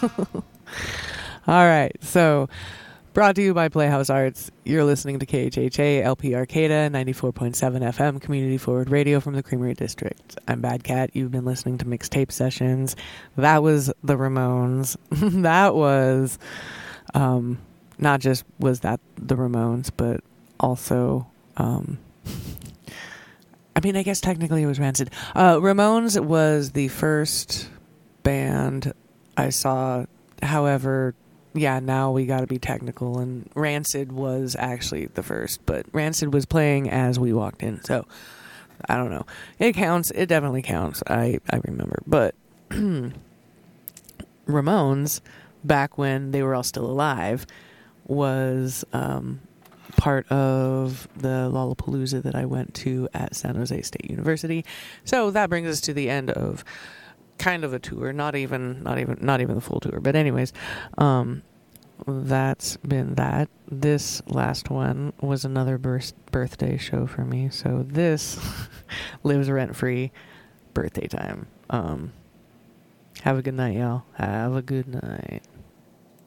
All right, so brought to you by Playhouse Arts. You're listening to KHHA LP Arcata 94.7 FM Community Forward Radio from the Creamery District. I'm Bad Cat. You've been listening to Mixtape Sessions. That was the Ramones. That was not just was that the Ramones, but also I mean, I guess technically it was Rancid. Ramones was the first band I saw. However, yeah, now we got to be technical, and Rancid was actually the first, but Rancid was playing as we walked in, so I don't know. It counts. It definitely counts. I remember. But Ramones, back when they were all still alive, was part of the Lollapalooza that I went to at San Jose State University. So that brings us to the end of kind of a tour, not even the full tour. But anyways, that's been that. This last one was another birthday show for me. So this lives rent free birthday time. Have a good night, y'all. Have a good night.